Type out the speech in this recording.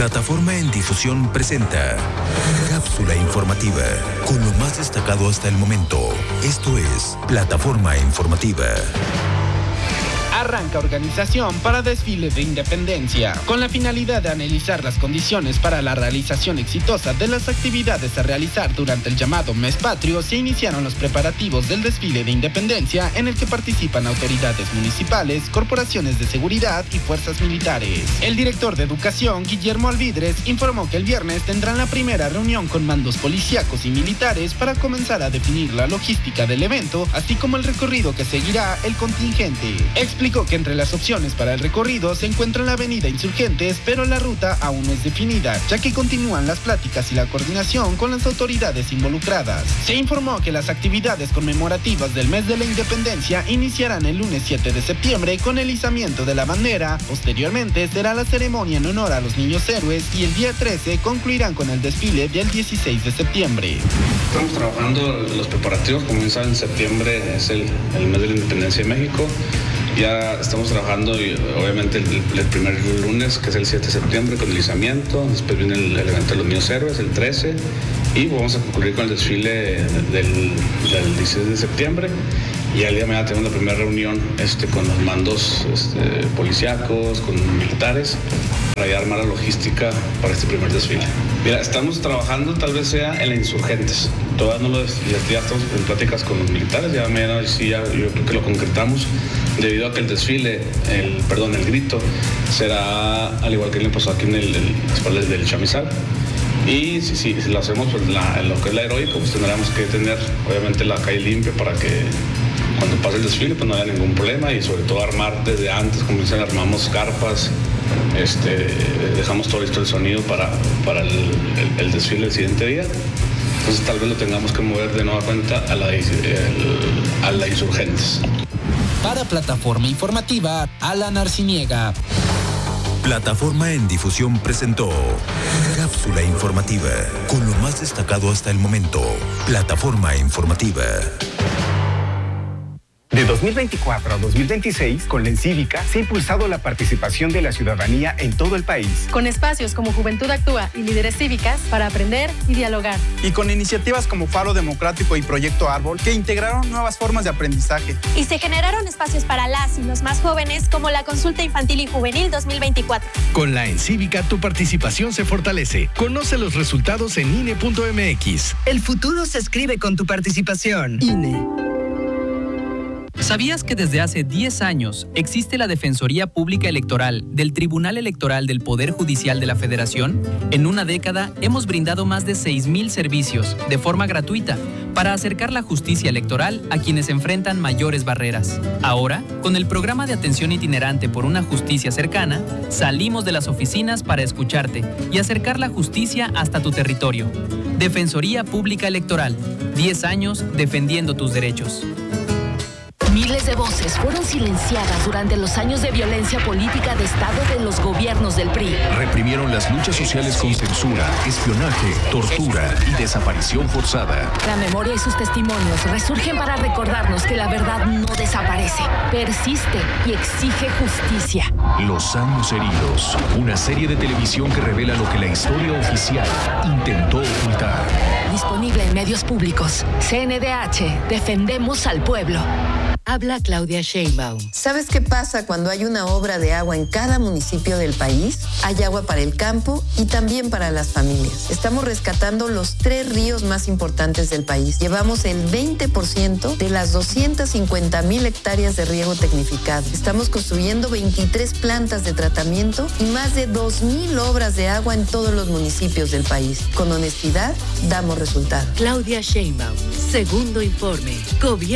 Plataforma en Difusión presenta Cápsula Informativa, con lo más destacado hasta el momento. Esto es Plataforma Informativa. Arranca organización para desfile de independencia. Con la finalidad de analizar las condiciones para la realización exitosa de las actividades a realizar durante el llamado Mes Patrio, se iniciaron los preparativos del desfile de independencia, en el que participan autoridades municipales, corporaciones de seguridad y fuerzas militares. El director de Educación, Guillermo Alvidres, informó que el viernes tendrán la primera reunión con mandos policíacos y militares para comenzar a definir la logística del evento, así como el recorrido que seguirá el contingente. Explicó que entre las opciones para el recorrido se encuentra la avenida Insurgentes, pero la ruta aún no es definida, ya que continúan las pláticas y la coordinación con las autoridades involucradas. Se informó que las actividades conmemorativas del mes de la independencia iniciarán el lunes 7 de septiembre con el izamiento de la bandera. Posteriormente será la ceremonia en honor a los niños héroes y el día 13 concluirán con el desfile del 16 de septiembre. Estamos trabajando los preparativos. Como saben, en septiembre es el mes de la independencia de México. Ya estamos trabajando y obviamente el primer lunes, que es el 7 de septiembre, con el izamiento. Después viene el evento de los niños héroes, el 13, y vamos a concluir con el desfile del 16 de septiembre. Y al día de mañana tenemos la primera reunión con los mandos policíacos, con militares, para ya armar la logística para este primer desfile. Mira, estamos trabajando, tal vez sea en la Insurgentes. Todavía no ya estamos en pláticas con los militares, ya mañana sí, yo creo que lo concretamos, debido a que el desfile, el grito, será al igual que le pasó aquí en las espaldas del Chamizal. Y si lo hacemos en lo que es la heroica, pues tendremos que tener obviamente la calle limpia para que cuando pase el desfile pues no haya ningún problema, y sobre todo armar desde antes, como dicen, armamos carpas, dejamos todo listo el sonido para el desfile del siguiente día. Entonces tal vez lo tengamos que mover de nueva cuenta a la Insurgentes. Para Plataforma Informativa, Alan Arciniega. Plataforma en Difusión presentó Cápsula Informativa, con lo más destacado hasta el momento. Plataforma Informativa. De 2024 a 2026, con la Encívica, se ha impulsado la participación de la ciudadanía en todo el país. Con espacios como Juventud Actúa y Líderes Cívicas para aprender y dialogar. Y con iniciativas como Faro Democrático y Proyecto Árbol, que integraron nuevas formas de aprendizaje. Y se generaron espacios para las y los más jóvenes, como la Consulta Infantil y Juvenil 2024. Con la Encívica, tu participación se fortalece. Conoce los resultados en INE.mx. El futuro se escribe con tu participación. INE. ¿Sabías que desde hace 10 años existe la Defensoría Pública Electoral del Tribunal Electoral del Poder Judicial de la Federación? En una década hemos brindado más de 6,000 servicios de forma gratuita para acercar la justicia electoral a quienes enfrentan mayores barreras. Ahora, con el programa de atención itinerante por una justicia cercana, salimos de las oficinas para escucharte y acercar la justicia hasta tu territorio. Defensoría Pública Electoral, 10 años defendiendo tus derechos. Miles de voces fueron silenciadas durante los años de violencia política de Estado de los gobiernos del PRI. Reprimieron las luchas sociales con censura, espionaje, tortura y desaparición forzada. La memoria y sus testimonios resurgen para recordarnos que la verdad no desaparece, persiste y exige justicia. Los años heridos, una serie de televisión que revela lo que la historia oficial intentó ocultar. Disponible en medios públicos. CNDH, defendemos al pueblo. Habla Claudia Sheinbaum. ¿Sabes qué pasa cuando hay una obra de agua en cada municipio del país? Hay agua para el campo y también para las familias. Estamos rescatando los 3 ríos más importantes del país. Llevamos el 20% de las 250,000 hectáreas de riego tecnificado. Estamos construyendo 23 plantas de tratamiento y más de 2,000 obras de agua en todos los municipios del país. Con honestidad, damos resultados. Claudia Sheinbaum, segundo informe. Gobierno